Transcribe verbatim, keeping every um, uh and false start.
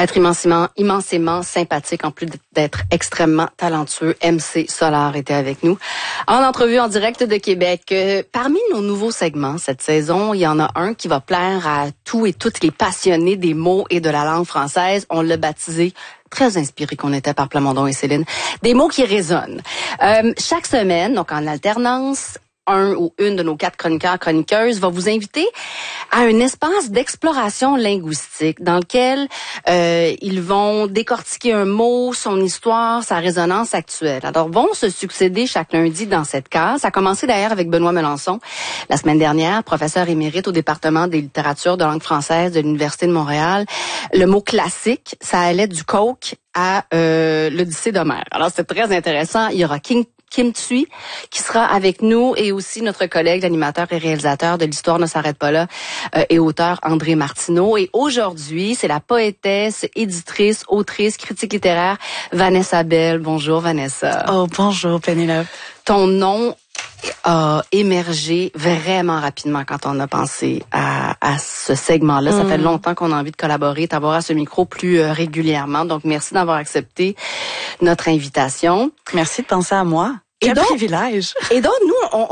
être immensément, immensément sympathique, en plus d'être extrêmement talentueux. M C Solar était avec nous en entrevue en direct de Québec. Euh, parmi nos nouveaux segments cette saison, il y en a un qui va plaire à tous et toutes les passionnés des mots et de la langue française. On l'a baptisé, très inspiré qu'on était par Plamondon et Céline, des mots qui résonnent. Euh, chaque semaine, donc en alternance, un ou une de nos quatre chroniqueurs, chroniqueuses va vous inviter à un espace d'exploration linguistique dans lequel euh, ils vont décortiquer un mot, son histoire, sa résonance actuelle. Alors, vont se succéder chaque lundi dans cette case. Ça a commencé d'ailleurs avec Benoît Melançon la semaine dernière, professeur émérite au département des littératures de langue française de l'Université de Montréal. Le mot classique, ça allait du coke à euh, l'Odyssée d'Homère. Alors, c'est très intéressant. Il y aura King Kim Thuy, qui sera avec nous, et aussi notre collègue, l'animateur et réalisateur de l'Histoire ne s'arrête pas là, euh, et auteur André Martineau. Et aujourd'hui, c'est la poétesse, éditrice, autrice, critique littéraire, Vanessa Bell. Bonjour, Vanessa. Oh, bonjour, Pénélope. Ton nom a émergé vraiment rapidement quand on a pensé à, à ce segment-là. Mm. Ça fait longtemps qu'on a envie de collaborer, t'avoir à ce micro plus euh, régulièrement. Donc, merci d'avoir accepté notre invitation. Merci de penser à moi. Quel et donc, privilège. Et donc, nous, on,